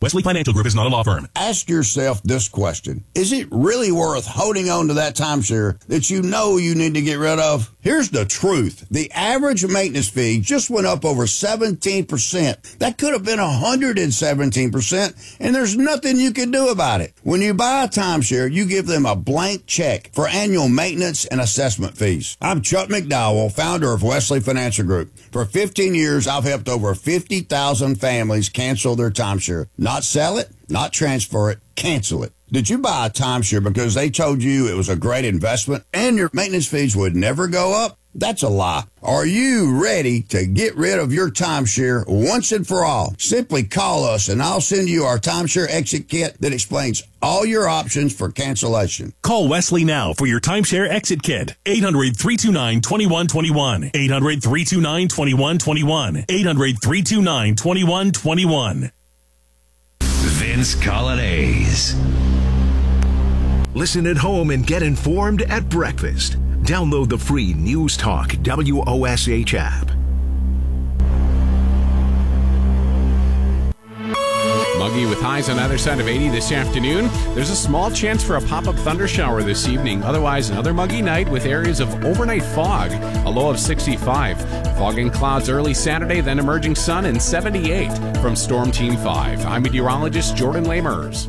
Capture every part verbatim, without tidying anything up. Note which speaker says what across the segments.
Speaker 1: Wesley Financial Group is not a law firm.
Speaker 2: Ask yourself this question. Is it really worth holding on to that timeshare that you know you need to get rid of? Here's the truth. The average maintenance fee just went up over seventeen percent. That could have been one hundred seventeen percent, and there's nothing you can do about it. When you buy a timeshare, you give them a blank check for annual maintenance and assessment fees. I'm Chuck McDowell, founder of Wesley Financial Group. For fifteen years, I've helped over fifty thousand families cancel their timeshare. Not sell it, not transfer it, cancel it. Did you buy a timeshare because they told you it was a great investment and your maintenance fees would never go up? That's a lie. Are you ready to get rid of your timeshare once and for all? Simply call us and I'll send you our timeshare exit kit that explains all your options for cancellation.
Speaker 1: Call Wesley now for your timeshare exit kit. eight hundred, three two nine, two one two one. eight hundred, three two nine, two one two one. eight hundred, three two nine, two one two one.
Speaker 3: Vince Colonnese. Listen at home and get informed at breakfast. Download the free News Talk W O S H app.
Speaker 4: Muggy with highs on either side of eighty this afternoon. There's a small chance for a pop-up thunder shower this evening. Otherwise, another muggy night with areas of overnight fog, a low of sixty-five. Fog and clouds early Saturday, then emerging sun and seventy-eight. From Storm Team five, I'm meteorologist Jordan Lamers.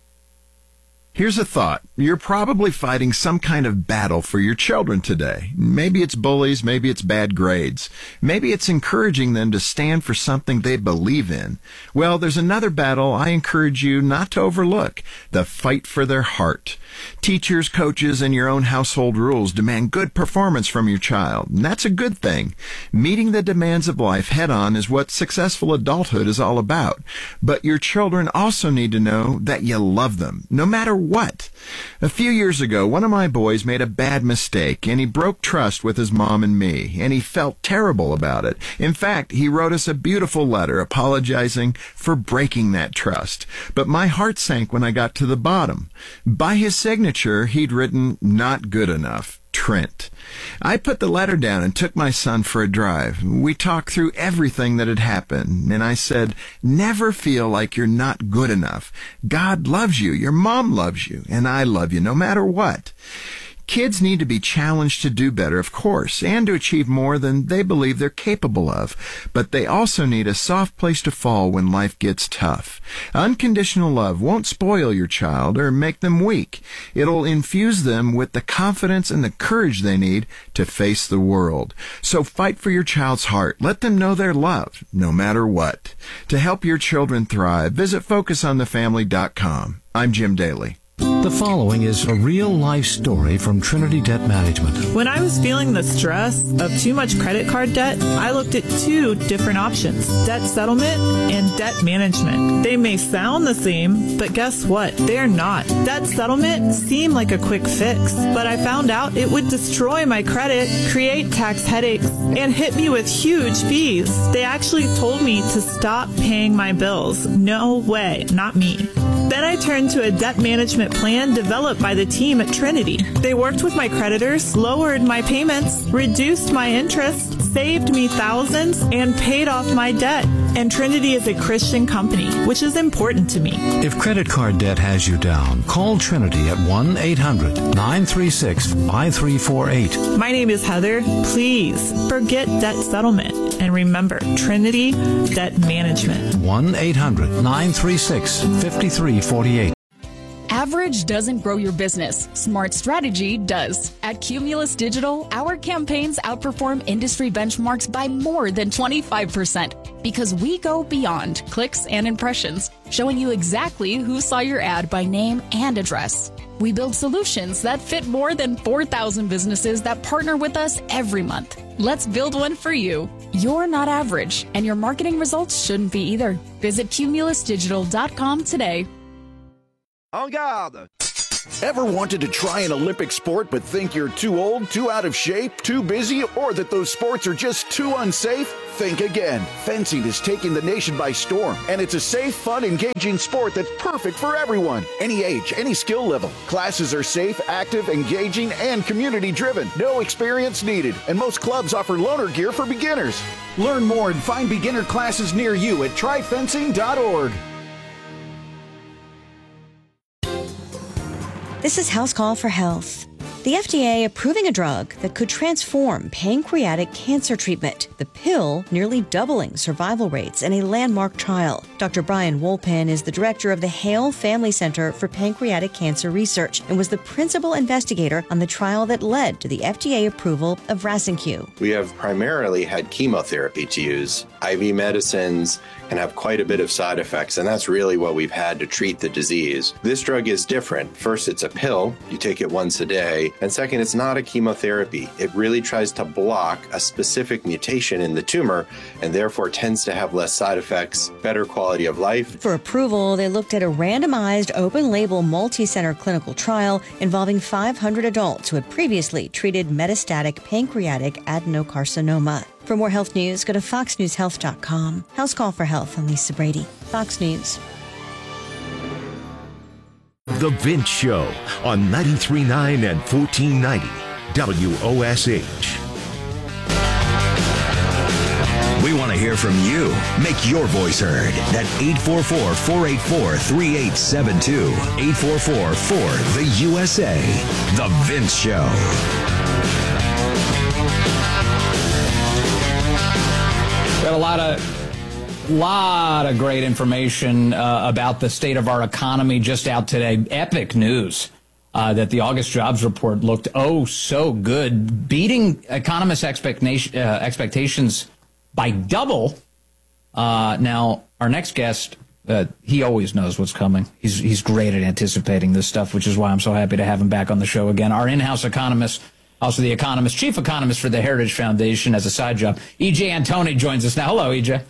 Speaker 5: Here's a thought. You're probably fighting some kind of battle for your children today. Maybe it's bullies, maybe it's bad grades. Maybe it's encouraging them to stand for something they believe in. Well, there's another battle I encourage you not to overlook, the fight for their heart. Teachers, coaches, and your own household rules demand good performance from your child, and that's a good thing. Meeting the demands of life head-on is what successful adulthood is all about. But your children also need to know that you love them, no matter what. A few years ago, one of my boys made a bad mistake, and he broke trust with his mom and me, and he felt terrible about it. In fact, he wrote us a beautiful letter apologizing for breaking that trust. But my heart sank when I got to the bottom. By his signature, he'd written, "Not good enough. Trent." I put the letter down and took my son for a drive. We talked through everything that had happened, and I said, never feel like you're not good enough. God loves you, your mom loves you, and I love you no matter what. Kids need to be challenged to do better, of course, and to achieve more than they believe they're capable of. But they also need a soft place to fall when life gets tough. Unconditional love won't spoil your child or make them weak. It'll infuse them with the confidence and the courage they need to face the world. So fight for your child's heart. Let them know they're loved, no matter what. To help your children thrive, visit focus on the family dot com. I'm Jim Daly.
Speaker 6: The following is a real-life story from Trinity Debt Management.
Speaker 7: When I was feeling the stress of too much credit card debt, I looked at two different options, debt settlement and debt management. They may sound the same, but guess what? They're not. Debt settlement seemed like a quick fix, but I found out it would destroy my credit, create tax headaches, and hit me with huge fees. They actually told me to stop paying my bills. No way, not me. Then I turned to a debt management plan developed by the team at Trinity. They worked with my creditors, lowered my payments, reduced my interest, saved me thousands, and paid off my debt. And Trinity is a Christian company, which is important to me.
Speaker 6: If credit card debt has you down, call Trinity at one eight hundred nine three six five three four eight.
Speaker 7: My name is Heather. Please forget debt settlement. And remember, Trinity Debt Management.
Speaker 6: one eight hundred nine three six five three four eight.
Speaker 8: Average doesn't grow your business. Smart strategy does. At Cumulus Digital, our campaigns outperform industry benchmarks by more than twenty-five percent because we go beyond clicks and impressions, showing you exactly who saw your ad by name and address. We build solutions that fit more than four thousand businesses that partner with us every month. Let's build one for you. You're not average, and your marketing results shouldn't be either. Visit cumulus digital dot com today.
Speaker 9: En garde! Ever wanted to try an Olympic sport but think you're too old, too out of shape, too busy, or that those sports are just too unsafe? Think again. Fencing is taking the nation by storm, and it's a safe, fun, engaging sport that's perfect for everyone. Any age, any skill level. Classes are safe, active, engaging, and community-driven. No experience needed, and most clubs offer loaner gear for beginners. Learn more and find beginner classes near you at try fencing dot org.
Speaker 10: This is House Call for Health. The F D A approving a drug that could transform pancreatic cancer treatment. The pill nearly doubling survival rates in a landmark trial. Doctor Brian Wolpin is the director of the Hale Family Center for Pancreatic Cancer Research and was the principal investigator on the trial that led to the F D A approval of Rasenq.
Speaker 11: We have primarily had chemotherapy to use. I V medicines can have quite a bit of side effects, and that's really what we've had to treat the disease. This drug is different. First, it's a pill. You take it once a day. And second, it's not a chemotherapy. It really tries to block a specific mutation in the tumor and therefore tends to have less side effects, better quality of life.
Speaker 10: For approval, they looked at a randomized, open-label, multi-center clinical trial involving five hundred adults who had previously treated metastatic pancreatic adenocarcinoma. For more health news, go to fox news health dot com. House Call for Health. I'm Lisa Brady. Fox News.
Speaker 3: The Vince Show on ninety-three point nine and fourteen ninety W O S H.
Speaker 12: We want to hear from you. Make your voice heard at eight four four, four eight four, three eight seven two. eight four four, four, the U S A. The Vince Show.
Speaker 13: Got a lot of lot of great information uh, about the state of our economy just out today. Epic news uh, that the August jobs report looked oh so good, beating economists' expectation, uh, expectations by double. Uh, now, our next guest, uh, he always knows what's coming. He's he's great at anticipating this stuff, which is why I'm so happy to have him back on the show again. Our in-house economist, also the economist, chief economist for the Heritage Foundation as a side job, E J Antoni joins us now. Hello, E J.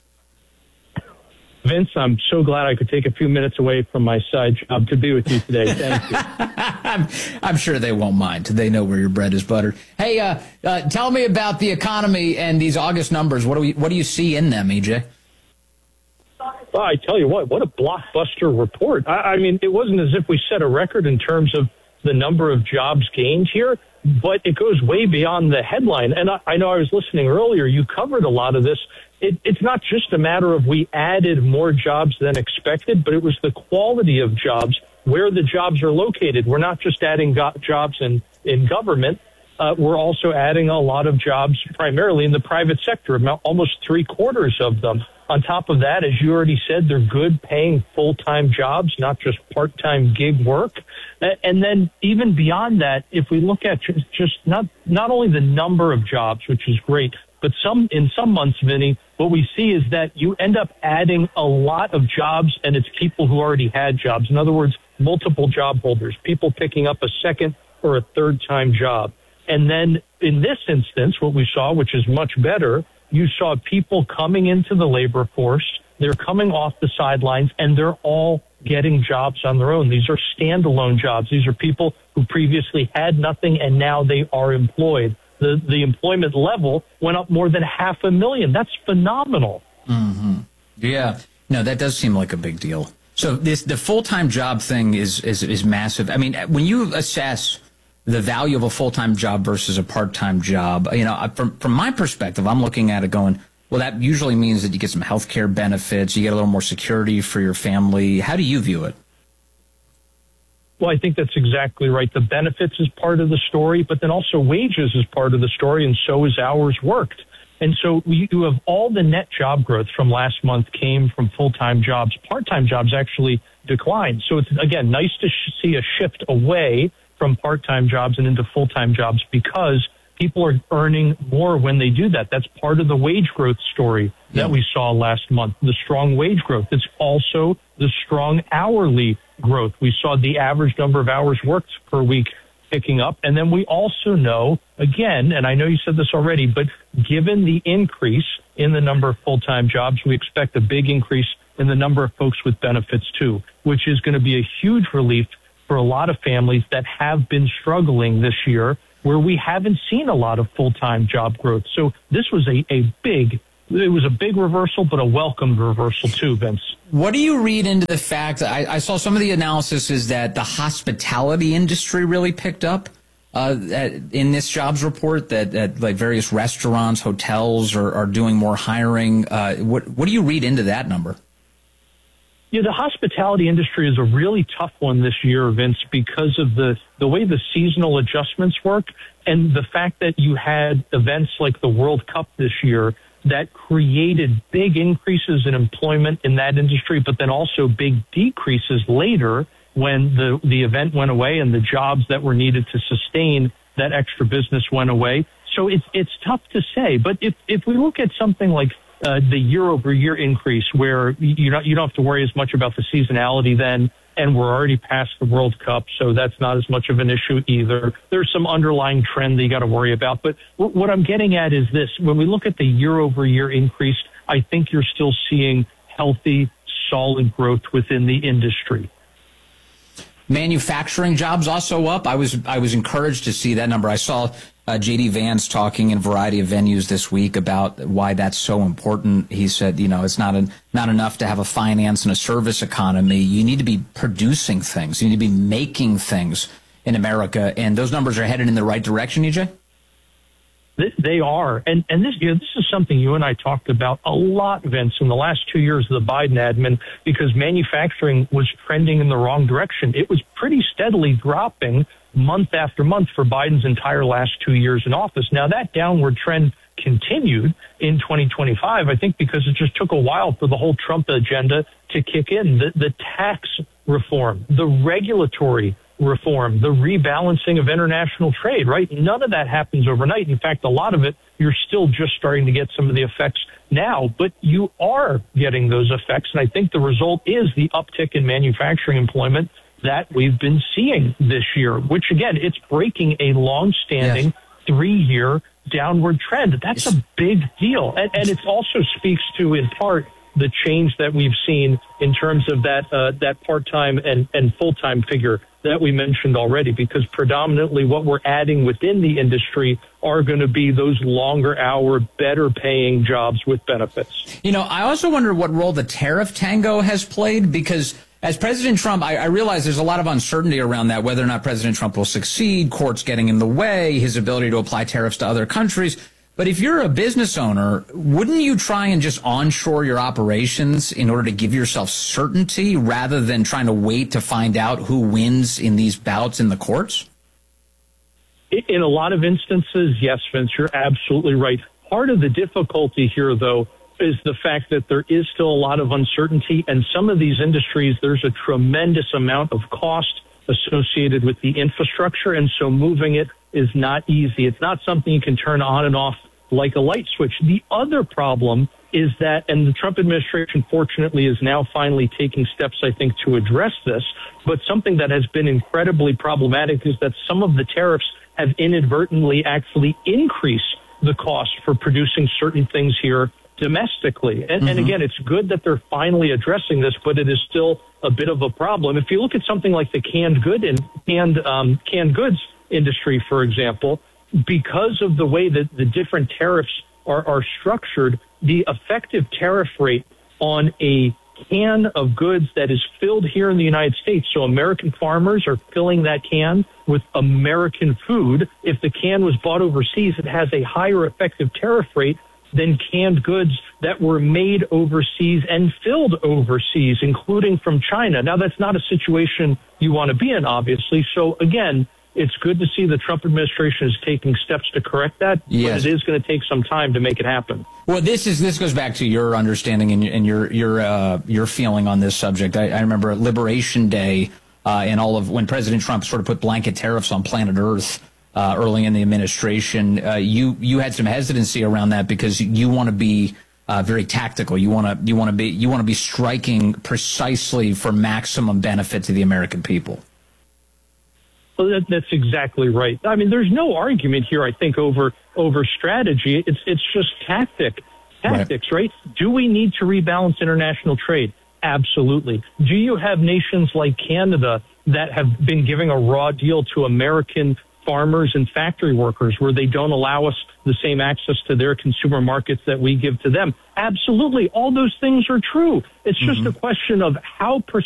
Speaker 14: Vince, I'm so glad I could take a few minutes away from my side job to be with you today. Thank you.
Speaker 13: I'm, I'm sure they won't mind. They know where your bread is buttered. Hey, uh, uh, tell me about the economy and these August numbers. What do we, what do you see in them, E J?
Speaker 14: Well, I tell you what, what a blockbuster report. I, I mean, it wasn't as if we set a record in terms of the number of jobs gained here, but it goes way beyond the headline. And I, I know I was listening earlier. You covered a lot of this. It, it's not just a matter of we added more jobs than expected, but it was the quality of jobs, where the jobs are located. We're not just adding go- jobs in, in government. Uh, we're also adding a lot of jobs primarily in the private sector, almost three quarters of them. On top of that, as you already said, they're good paying full-time jobs, not just part-time gig work. And then even beyond that, if we look at just, just not, not only the number of jobs, which is great, but some in some months, Vinny, what we see is that you end up adding a lot of jobs, and it's people who already had jobs. In other words, multiple job holders, people picking up a second or a third-time job. And then in this instance, what we saw, which is much better, you saw people coming into the labor force. They're coming off the sidelines, and they're all getting jobs on their own. These are standalone jobs. These are people who previously had nothing, and now they are employed. The the employment level went up more than half a million. That's phenomenal.
Speaker 13: Mm-hmm. Yeah. No, that does seem like a big deal. So this the full-time job thing is, is, is massive. I mean, when you assess the value of a full-time job versus a part-time job, you know, from, from my perspective, I'm looking at it going, well, that usually means that you get some health care benefits, you get a little more security for your family. How do you view it?
Speaker 14: Well, I think that's exactly right. The benefits is part of the story, but then also wages is part of the story, and so is hours worked. And so you have all the net job growth from last month came from full-time jobs. Part-time jobs actually declined. So it's, again, nice to sh- see a shift away from part-time jobs and into full-time jobs because people are earning more when they do that. That's part of the wage growth story that yeah. we saw last month, the strong wage growth. It's also the strong hourly growth. We saw the average number of hours worked per week picking up. And then we also know, again, and I know you said this already, but given the increase in the number of full-time jobs, we expect a big increase in the number of folks with benefits too, which is going to be a huge relief for a lot of families that have been struggling this year where we haven't seen a lot of full-time job growth. So this was a, a big, it was a big reversal, but a welcomed reversal too, Vince.
Speaker 13: What do you read into the fact, I, I saw some of the analysis is that the hospitality industry really picked up uh, at, in this jobs report, that, that like various restaurants, hotels are, are doing more hiring. Uh, what, what do you read into that number?
Speaker 14: Yeah, the hospitality industry is a really tough one this year, Vince, because of the, the way the seasonal adjustments work and the fact that you had events like the World Cup this year that created big increases in employment in that industry, but then also big decreases later when the, the event went away and the jobs that were needed to sustain that extra business went away. So it's, it's tough to say. But if, if we look at something like uh, the year-over-year increase where you don't, you don't have to worry as much about the seasonality then, and we're already past the World Cup, so that's not as much of an issue either. There's some underlying trend that you got to worry about. But w- what I'm getting at is this. When we look at the year-over-year increase, I think you're still seeing healthy, solid growth within the industry.
Speaker 13: Manufacturing jobs also up. I was I was encouraged to see that number. I saw uh, J D Vance talking in a variety of venues this week about why that's so important. He said, you know, it's not a, not enough to have a finance and a service economy. You need to be producing things. You need to be making things in America, and those numbers are headed in the right direction, E J?
Speaker 14: They are. And, and this, you know, this is something you and I talked about a lot, Vince, in the last two years of the Biden admin, because manufacturing was trending in the wrong direction. It was pretty steadily dropping month after month for Biden's entire last two years in office. Now, that downward trend continued in twenty twenty-five, I think, because it just took a while for the whole Trump agenda to kick in. The, the tax reform, the regulatory reform, the rebalancing of international trade, right? None of that happens overnight. In fact, a lot of it, you're still just starting to get some of the effects now, but you are getting those effects. And I think the result is the uptick in manufacturing employment that we've been seeing this year, which again, it's breaking a long-standing yes. three-year downward trend. That's a big deal. And, and it also speaks to, in part, the change that we've seen in terms of that uh, that part-time and, and full-time figure that we mentioned already, because predominantly what we're adding within the industry are going to be those longer hour, better paying jobs with benefits.
Speaker 13: You know, I also wonder what role the tariff tango has played, because as President Trump, I, I realize there's a lot of uncertainty around that, whether or not President Trump will succeed, courts getting in the way, his ability to apply tariffs to other countries. But if you're a business owner, wouldn't you try and just onshore your operations in order to give yourself certainty rather than trying to wait to find out who wins in these bouts in the courts?
Speaker 14: In a lot of instances, yes, Vince, you're absolutely right. Part of the difficulty here, though, is the fact that there is still a lot of uncertainty. And some of these industries, there's a tremendous amount of cost associated with the infrastructure. And so moving it is not easy. It's not something you can turn on and off like a light switch. The other problem is that, and the Trump administration fortunately is now finally taking steps, I think, to address this, but something that has been incredibly problematic is that some of the tariffs have inadvertently actually increased the cost for producing certain things here domestically. And, mm-hmm. and again, it's good that they're finally addressing this, but it is still a bit of a problem. If you look at something like the canned good and canned um, canned goods industry, for example, because of the way that the different tariffs are, are structured, the effective tariff rate on a can of goods that is filled here in the United States, so American farmers are filling that can with American food. If the can was bought overseas, it has a higher effective tariff rate than canned goods that were made overseas and filled overseas, including from China. Now, that's not a situation you want to be in, obviously. So, again, it's good to see the Trump administration is taking steps to correct that,
Speaker 13: yes.
Speaker 14: but it is going to take some time to make it happen.
Speaker 13: Well, this is this goes back to your understanding and, and your your uh, your feeling on this subject. I, I remember Liberation Day uh, and all of when President Trump sort of put blanket tariffs on planet Earth uh, early in the administration. Uh, you you had some hesitancy around that because you want to be uh, very tactical. You want to you want to be you want to be striking precisely for maximum benefit to the American people.
Speaker 14: Well, that, that's exactly right. I mean, there's no argument here, I think, over over strategy. It's it's just tactic, tactics, right. right? Do we need to rebalance international trade? Absolutely. Do you have nations like Canada that have been giving a raw deal to American farmers and factory workers where they don't allow us the same access to their consumer markets that we give to them? Absolutely. All those things are true. It's just mm-hmm. a question of how